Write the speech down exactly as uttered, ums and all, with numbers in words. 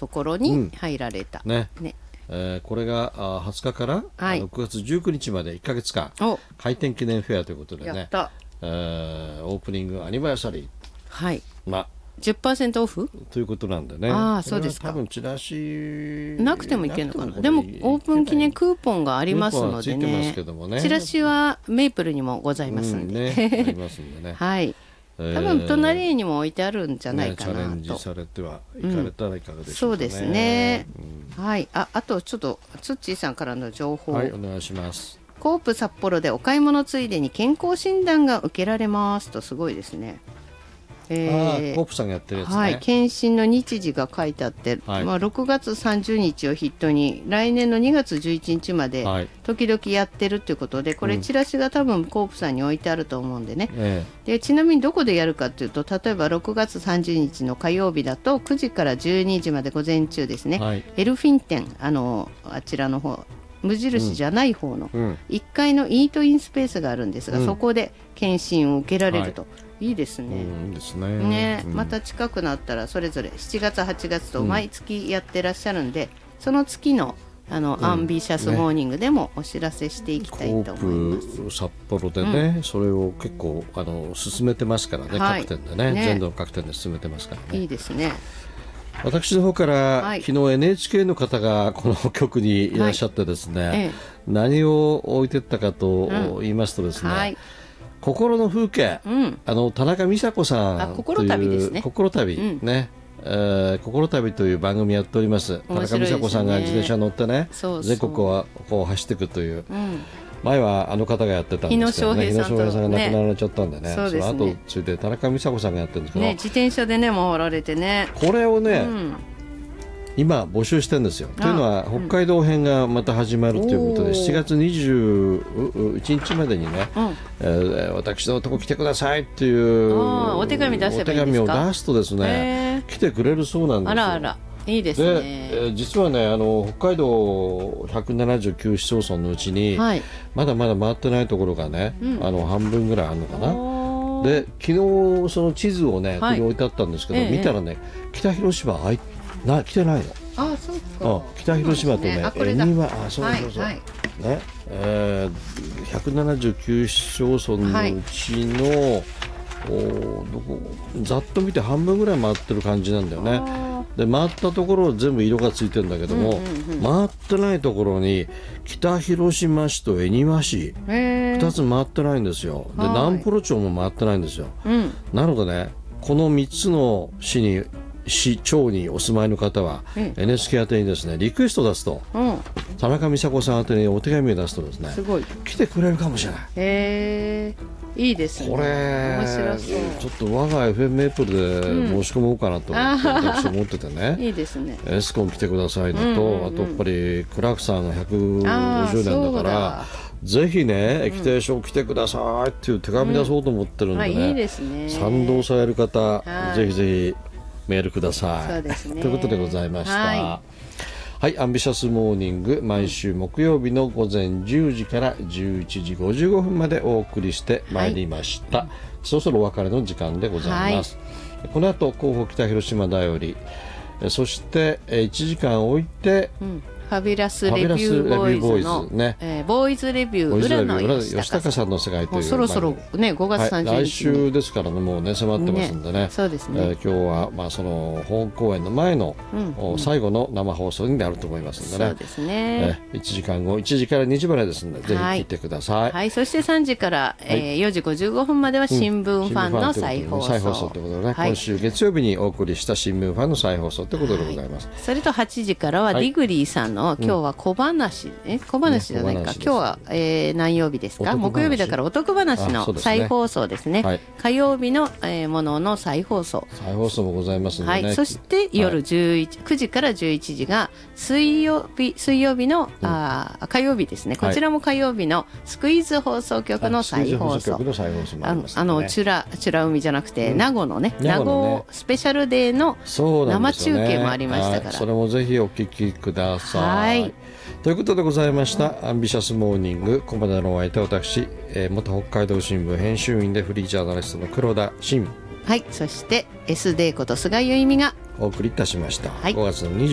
ところに入られた、 うん、ねねえー、これがあはつかから、 はい、 ろくがつじゅうくにちまでいっかげつかん開店記念フェアということでね、 やった、 えー、オープニングアニバーサリー、 はい、 まあ、 じゅっパーセント オフということなんでね。 ああ、そうですか。 多分チラシなくてもいけるのかな。でもオープン記念クーポンがありますので ね, ねチラシはメープルにもございますんで、うんね、 ありますんでねはい、多分隣にも置いてあるんじゃないかなと、ね、 チャレンジされてはいかれたらいかがでしょうかね、うん、 そうですね、うん、はい、あ, あとちょっとツッチーさんからの情報、 はい、お願いします。 コープ札幌でお買い物ついでに健康診断が受けられますと、すごいですね。 えー、コープさんがやってるやつね、 はい、検診の日時が書いてあって、はい、まあ、ろくがつさんじゅうにちを筆頭に来年のにがつじゅういちにちまで時々やってるということで、これチラシが多分コープさんに置いてあると思うんでね、うん、でちなみにどこでやるかというと、例えばろくがつさんじゅうにちの火曜日だとくじからじゅうにじまで午前中ですね、はい、エルフィン店、あのあちらの方無印じゃない方のいっかいのイートインスペースがあるんですが、うん、そこで検診を受けられると、はい、いいですね、 うん、いいですね、 ね、 うん、 また近くなったらそれぞれしちがつはちがつと毎月やってらっしゃるんで、うん、その月のあの、うん、アンビシャスモーニングでもお知らせしていきたいと思います、ね、 コープ札幌でね、うん、それを結構あの進めてますからね、はい、各店でね、ね、全土の各店で進めてますからね、 いいですね。 私の方から、はい、昨日 エヌエイチケー の方がこの局にいらっしゃってですね、はい、ええ、何を置いてったかと言いますとですね、うん、はい、心の風景、うん、あの田中美佐子さんという心旅ですね、 心旅、うんね、えー、心旅という番組やっております。田中美佐子さんが自転車乗ってね、そうそう全国をこう走っていくという、うん、前はあの方がやってたんですけどね、日野翔平さんが亡くなられちゃったんでね、そ, で、ね、その後ついて田中美佐子さんがやってるんですけど、 ね、自転車でね回られてね、 これをね、うん、今募集してるんですよ。というのは北海道編がまた始まるということで、うん、しちがつにじゅういちにちまでにね、うん、えー、私のとこ来てくださいっていうお手紙出せばいいんですか。 お手紙を出すとですね、来てくれるそうなんですよ。 あらあら、いいですね。で、 えー、実はね、あの北海道ひゃくななじゅうきゅう市町村のうちに、はい、まだまだ回ってないところがね、うん、あの半分ぐらいあるのかな。で、昨日その地図をね、はい、ここに置いてあったんですけど、ええ、見たらね、北広島あいな来てないの。 あ、そうか、 うん、北広島とね、恵庭、あ、そうそうそう、 はいはい、 ね、えー、ひゃくななじゅうきゅう市町村のうちの、はい、おどこざっと見て半分ぐらい回ってる感じなんだよね。で、回ったところ全部色がついてるんだけども、うんうんうん、回ってないところに北広島市と恵庭市ふたつ回ってないんですよ。で、南幌町も回ってないんですよ、うん、なのでね、このみっつの市に市町にお住まいの方は、うん、エヌエイチケー 宛てにですねリクエストを出すと、うん、田中美佐子さん宛てにお手紙を出すとですね、すごい来てくれるかもしれない。 へー、いいですね。 これ面白そう。ちょっと我が エフエム メープルで申し込もうかなと思って、うん、私思っててねいいですね。 エスコン来てくださいのと、うんうんうん、あとやっぱりクラークさんがひゃくごじゅうねんだからぜひね、液体証来てくださいっていう手紙出そうと思ってるんでね、うん、 あ、いいですね。 賛同される方、ぜひぜひメールください。 そうですね、 ということでございました。 はい、 はい、アンビシャスモーニング、毎週木曜日の午前じゅうじからじゅういちじごじゅうごふんまでお送りしてまいりました、はい、そろそろお別れの時間でございます、はい、この後広報北広島だより、そしていちじかん置いて、うん、 ファビュラスレビューボーイズのボーイズ、ね、えー、ボーイズレビュー裏の吉高さんの世界という、 そろそろねごがつさんじゅうにち、 はい、来週ですからね、もうね迫ってますんで ね, ねそうですね、 えー、今日はまあその本公演の前の、うんうん、最後の生放送になると思いますんでね、 そうですね、 えー、いちじかんご、いちじからにじまでですので、ぜひ聞いてください、 はいはい、そしてさんじから、はい、えー、よじごじゅうごふんまでは新聞ファンの再放送、 再放送ということでね、はい、今週月曜日にお送りした新聞ファンの再放送ということでございます、はい、 それとはちじからはディグリーさんの、はい、今日は小話、え小話じゃないか、ね、今日は、えー、何曜日ですか。木曜日だからお得話の再放送ですね、はい、火曜日の、えー、ものの再放送再放送もございますので、ね、 はい、そして夜じゅういち、はい、くじからじゅういちじが水曜日水曜日の、うん、あ火曜日ですね、こちらも火曜日のスクイズ放送局の再放送、あの、あのチュラチュラ海じゃなくて、うん、名護のね、名護スペシャルデーの生中継もありましたから、 はい、それもぜひお聞きください。 はい、 ということでございました、アンビシャスモーニング、ここまでのお相手は私、えー、元北海道新聞編集員でフリージャーナリストの黒田真、 はい、そして エスデー こと菅井由美がお送りいたしました、 はい、 ごがつのにじゅう